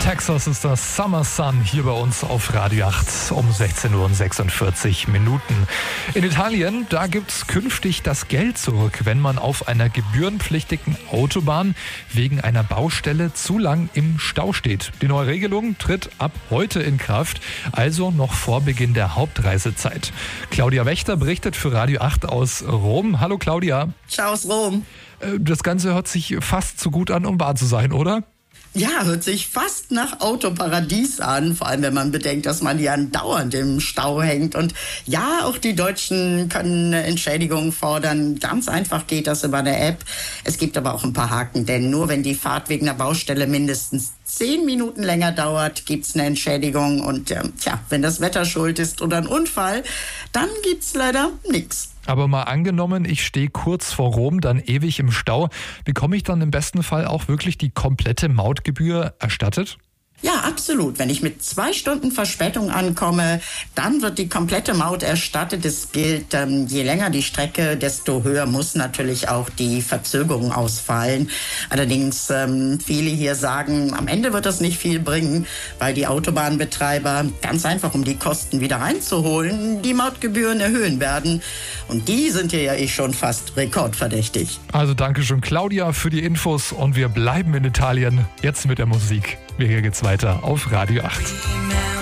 Texas ist das Summer Sun hier bei uns auf Radio 8 um 16:46 Uhr. In Italien, da gibt's künftig das Geld zurück, wenn man auf einer gebührenpflichtigen Autobahn wegen einer Baustelle zu lang im Stau steht. Die neue Regelung tritt ab heute in Kraft, also noch vor Beginn der Hauptreisezeit. Claudia Wächter berichtet für Radio 8 aus Rom. Hallo Claudia. Ciao aus Rom. Das Ganze hört sich fast zu gut an, um wahr zu sein, oder? Ja, hört sich fast nach Autoparadies an, vor allem wenn man bedenkt, dass man ja dauernd im Stau hängt. Und ja, auch die Deutschen können eine Entschädigung fordern. Ganz einfach geht das über eine App. Es gibt aber auch ein paar Haken, denn nur wenn die Fahrt wegen einer Baustelle mindestens 10 Minuten länger dauert, gibt's eine Entschädigung. Und wenn das Wetter schuld ist oder ein Unfall, dann gibt's leider nichts. Aber mal angenommen, ich stehe kurz vor Rom, dann ewig im Stau. Bekomme ich dann im besten Fall auch wirklich die komplette Mautgebühr erstattet? Ja, absolut. Wenn ich mit 2 Stunden Verspätung ankomme, dann wird die komplette Maut erstattet. Es gilt, je länger die Strecke, desto höher muss natürlich auch die Verzögerung ausfallen. Allerdings, viele hier sagen, am Ende wird das nicht viel bringen, weil die Autobahnbetreiber ganz einfach, um die Kosten wieder reinzuholen, die Mautgebühren erhöhen werden. Und die sind hier ja schon fast rekordverdächtig. Also danke schön, Claudia, für die Infos und wir bleiben in Italien. Jetzt mit der Musik. Hier geht's weiter auf Radio 8.